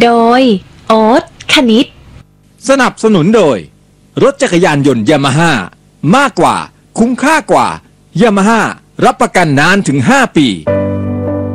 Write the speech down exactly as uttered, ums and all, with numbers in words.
โดยโอ๊ตคณิตสนับสนุนโดยรถจักรยานยนต์ยามาฮ่ามากกว่าคุ้มค่ากว่ายามาฮ่ารับประกันนานถึงห้าปี